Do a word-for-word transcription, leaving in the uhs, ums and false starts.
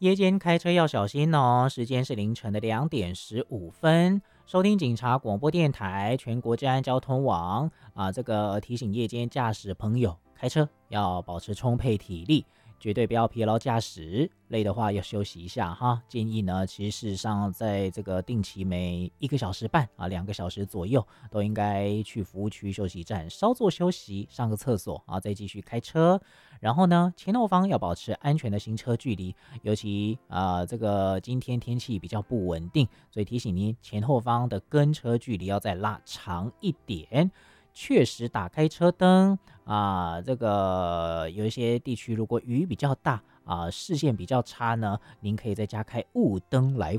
夜间开车要小心哦，时间是凌晨的两点十五分。收听警察广播电台全国治安交通网啊，这个提醒夜间驾驶朋友开车要保持充沛体力，绝对不要疲劳驾驶，累的话要休息一下哈。建议呢，其实事实上在这个定期每一个小时半啊，两个小时左右，都应该去服务区休息站稍作休息，上个厕所啊，再继续开车。然后呢，前后方要保持安全的行车距离，尤其啊、呃这个今天天气比较不稳定，所以提醒您前后方的跟车距离要再拉长一点。确实打开车灯啊、这个有一些地区如果雨比较大啊、视线比较差呢，您可以再加开雾灯来